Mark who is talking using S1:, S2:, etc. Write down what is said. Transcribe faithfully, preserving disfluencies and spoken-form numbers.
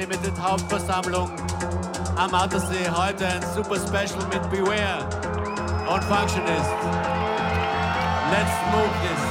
S1: Unlimited Hauptversammlung am Attersee. Heute ein super Special mit Beware und Functionist. Let's move this.